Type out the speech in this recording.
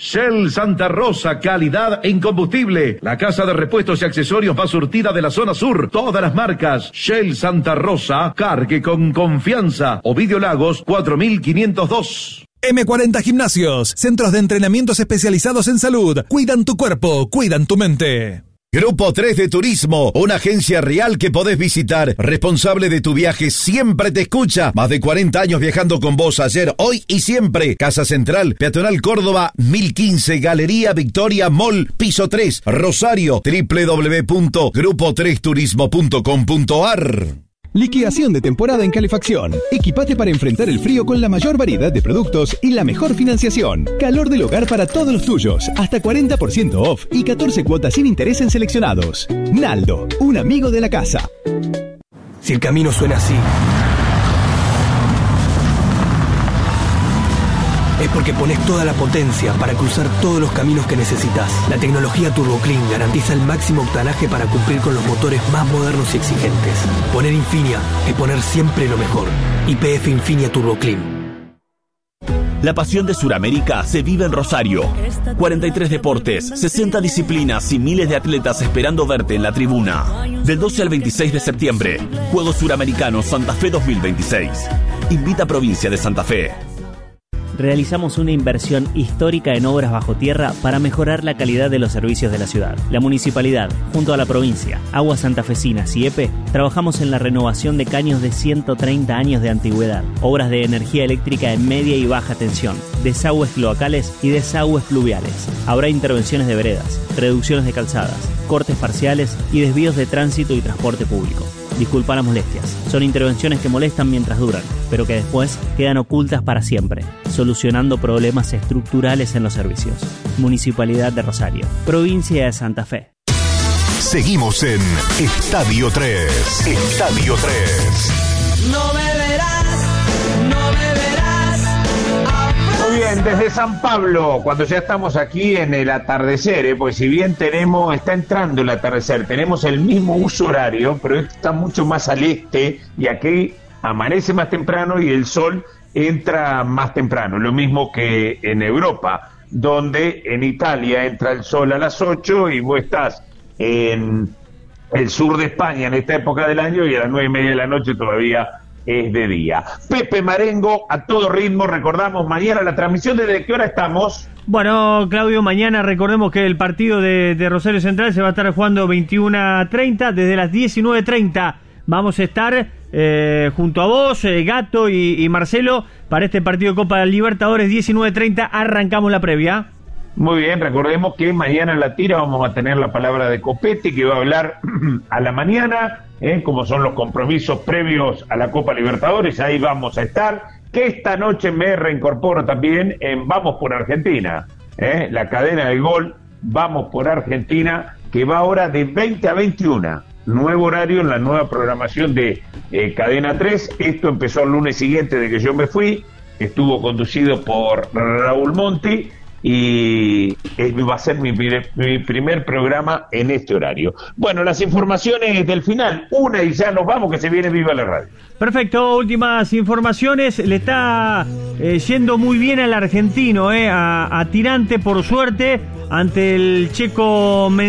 Shell Santa Rosa, calidad en combustible. La casa de repuestos y accesorios más surtida de la zona sur. Todas las marcas. Shell Santa Rosa, cargue con confianza. Ovidio Lagos, 4502. M40 Gimnasios, centros de entrenamientos especializados en salud. Cuidan tu cuerpo, cuidan tu mente. Grupo 3 de Turismo, una agencia real que podés visitar. Responsable de tu viaje, siempre te escucha. Más de 40 años viajando con vos, ayer, hoy y siempre. Casa Central, Peatonal Córdoba, 1015, Galería Victoria Mall, piso 3, Rosario, www.grupo3turismo.com.ar. Liquidación de temporada en calefacción. Equipate para enfrentar el frío con la mayor variedad de productos y la mejor financiación. Calor del hogar para todos los tuyos. Hasta 40% off y 14 cuotas sin interés en seleccionados. Naldo, un amigo de la casa. Si el camino suena así, es porque pones toda la potencia para cruzar todos los caminos que necesitas. La tecnología TurboClean garantiza el máximo octanaje para cumplir con los motores más modernos y exigentes. Poner Infinia es poner siempre lo mejor. YPF Infinia TurboClean. La pasión de Sudamérica se vive en Rosario. 43 deportes, 60 disciplinas y miles de atletas esperando verte en la tribuna. Del 12 al 26 de septiembre, Juegos Suramericanos Santa Fe 2026. Invita a Provincia de Santa Fe. Realizamos una inversión histórica en obras bajo tierra para mejorar la calidad de los servicios de la ciudad. La municipalidad, junto a la provincia, Aguas Santafesinas y EPE, trabajamos en la renovación de caños de 130 años de antigüedad, obras de energía eléctrica en media y baja tensión, desagües cloacales y desagües pluviales. Habrá intervenciones de veredas, reducciones de calzadas, cortes parciales y desvíos de tránsito y transporte público. Disculpa las molestias. Son intervenciones que molestan mientras duran, pero que después quedan ocultas para siempre, solucionando problemas estructurales en los servicios. Municipalidad de Rosario, Provincia de Santa Fe. Seguimos en Estadio 3. Estadio 3. No me verás, no me verás. Muy bien, desde San Pablo, cuando ya estamos aquí en el atardecer, pues si bien está entrando el atardecer, tenemos el mismo uso horario, pero esto está mucho más al este y aquí amanece más temprano y el sol entra más temprano, lo mismo que en Europa, donde en Italia entra el sol a las 8 y vos estás en el sur de España en esta época del año y a las 9:30 de la noche todavía es de día. Pepe Marengo, a todo ritmo, recordamos mañana la transmisión. ¿Desde qué hora estamos? Bueno, Claudio, mañana recordemos que el partido de Rosario Central se va a estar jugando 21:30, desde las 19:30 vamos a estar junto a vos, Gato y Marcelo, para este partido de Copa Libertadores. 19:30 arrancamos la previa. Muy bien, recordemos que mañana en la tira vamos a tener la palabra de Copetti, que va a hablar a la mañana, como son los compromisos previos a la Copa Libertadores. Ahí vamos a estar, que esta noche me reincorporo también en Vamos por Argentina, la cadena del gol Vamos por Argentina, que va ahora de 20 a 21, nuevo horario en la nueva programación de Cadena 3. Esto empezó el lunes siguiente de que yo me fui, estuvo conducido por Raúl Monti, y va a ser mi primer programa en este horario. Bueno, las informaciones del final, una y ya nos vamos, que se viene Viva la Radio. Perfecto, últimas informaciones. Le está yendo muy bien al argentino, a Tirante, por suerte, ante el checo